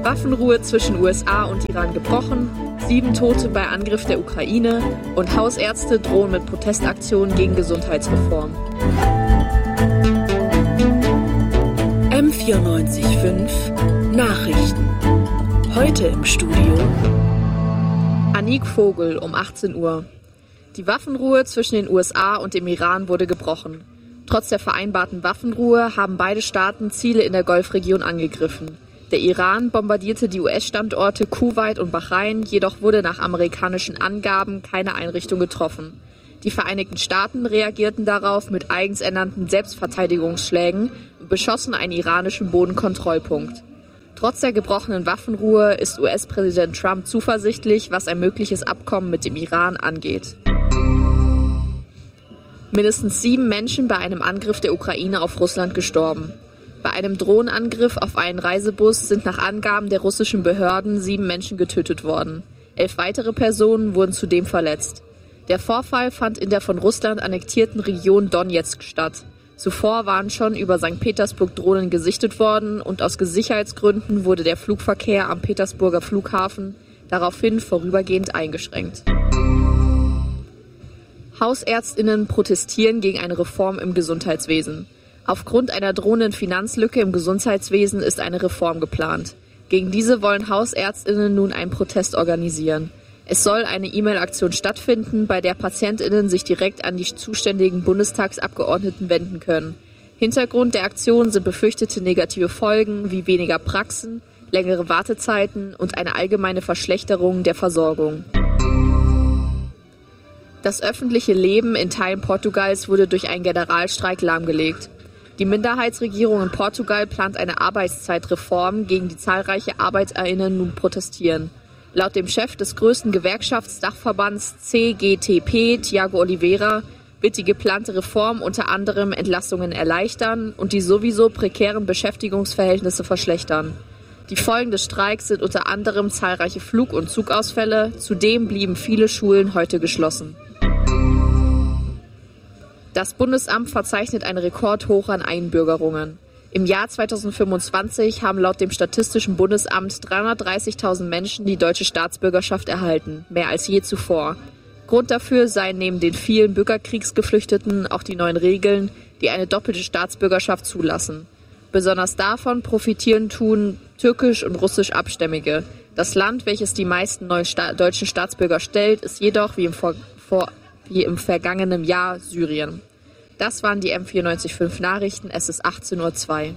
Waffenruhe zwischen USA und Iran gebrochen, 7 Tote bei Angriff der Ukraine und Hausärzte drohen mit Protestaktionen gegen Gesundheitsreform. M94.5 Nachrichten. Heute im Studio Anik Vogel um 18 Uhr. Die Waffenruhe zwischen den USA und dem Iran wurde gebrochen. Trotz der vereinbarten Waffenruhe haben beide Staaten Ziele in der Golfregion angegriffen. Der Iran bombardierte die US-Standorte Kuwait und Bahrain, jedoch wurde nach amerikanischen Angaben keine Einrichtung getroffen. Die Vereinigten Staaten reagierten darauf mit eigens ernannten Selbstverteidigungsschlägen und beschossen einen iranischen Bodenkontrollpunkt. Trotz der gebrochenen Waffenruhe ist US-Präsident Trump zuversichtlich, was ein mögliches Abkommen mit dem Iran angeht. Mindestens 7 Menschen bei einem Angriff der Ukraine auf Russland gestorben. Bei einem Drohnenangriff auf einen Reisebus sind nach Angaben der russischen Behörden 7 Menschen getötet worden. 11 weitere Personen wurden zudem verletzt. Der Vorfall fand in der von Russland annektierten Region Donezk statt. Zuvor waren schon über St. Petersburg Drohnen gesichtet worden und aus Sicherheitsgründen wurde der Flugverkehr am Petersburger Flughafen daraufhin vorübergehend eingeschränkt. HausärztInnen protestieren gegen eine Reform im Gesundheitswesen. Aufgrund einer drohenden Finanzlücke im Gesundheitswesen ist eine Reform geplant. Gegen diese wollen HausärztInnen nun einen Protest organisieren. Es soll eine E-Mail-Aktion stattfinden, bei der PatientInnen sich direkt an die zuständigen Bundestagsabgeordneten wenden können. Hintergrund der Aktion sind befürchtete negative Folgen wie weniger Praxen, längere Wartezeiten und eine allgemeine Verschlechterung der Versorgung. Das öffentliche Leben in Teilen Portugals wurde durch einen Generalstreik lahmgelegt. Die Minderheitsregierung in Portugal plant eine Arbeitszeitreform, gegen die zahlreiche ArbeiterInnen nun protestieren. Laut dem Chef des größten Gewerkschaftsdachverbands CGTP, Tiago Oliveira, wird die geplante Reform unter anderem Entlastungen erleichtern und die sowieso prekären Beschäftigungsverhältnisse verschlechtern. Die Folgen des Streiks sind unter anderem zahlreiche Flug- und Zugausfälle, zudem blieben viele Schulen heute geschlossen. Das Bundesamt verzeichnet einen Rekordhoch an Einbürgerungen. Im Jahr 2025 haben laut dem Statistischen Bundesamt 330.000 Menschen die deutsche Staatsbürgerschaft erhalten, mehr als je zuvor. Grund dafür seien neben den vielen Bürgerkriegsgeflüchteten auch die neuen Regeln, die eine doppelte Staatsbürgerschaft zulassen. Besonders davon profitieren tun türkisch- und russisch-abstämmige. Das Land, welches die meisten neuen deutschen Staatsbürger stellt, ist jedoch wie im vergangenen Jahr Syrien. Das waren die M94.5 Nachrichten. Es ist 18:02 Uhr.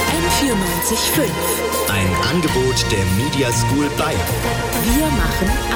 M94.5 Ein Angebot der Media School Bayern. Wir machen